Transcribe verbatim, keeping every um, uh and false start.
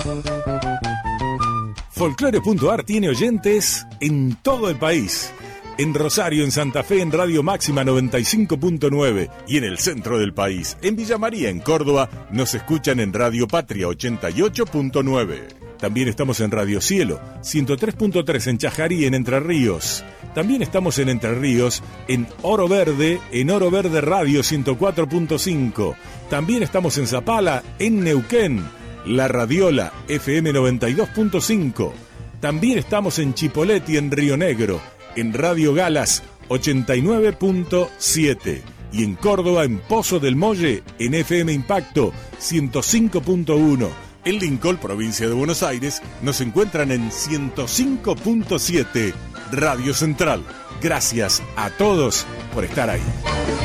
Folclore punto ar tiene oyentes en todo el país. En Rosario, en Santa Fe, en Radio Máxima noventa y cinco punto nueve y en el centro del país. En Villa María, en Córdoba, nos escuchan en Radio Patria ochenta y ocho punto nueve. También estamos en Radio Cielo, ciento tres punto tres en Chajarí, en Entre Ríos. También estamos en Entre Ríos, en Oro Verde, en Oro Verde Radio ciento cuatro punto cinco. También estamos en Zapala, en Neuquén, La Radiola F M noventa y dos punto cinco. También estamos en Chipoleti, en Río Negro, en Radio Galas ochenta y nueve punto siete. Y en Córdoba, en Pozo del Molle, en F M Impacto ciento cinco punto uno. En Lincoln, provincia de Buenos Aires, nos encuentran en ciento cinco punto siete, Radio Central. Gracias a todos por estar ahí.